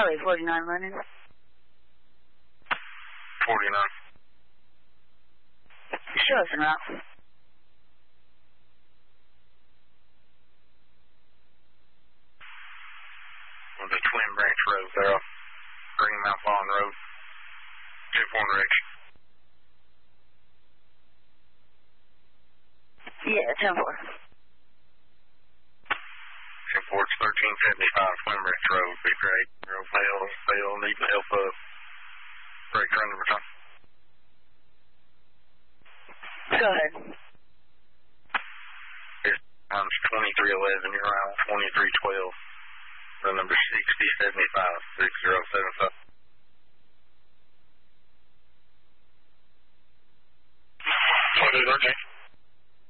Highway 49 running. 49. Show us en route. On the Twin Branch Road there off Green Mount Lawn Road. 2-4 direction. Yeah, 10-4. 10-4, it's 1375 Twin Branch Road. Be great. Fail, needing help break run over time. Go ahead. Times 2311, you're around 2312. The number 6075 6075.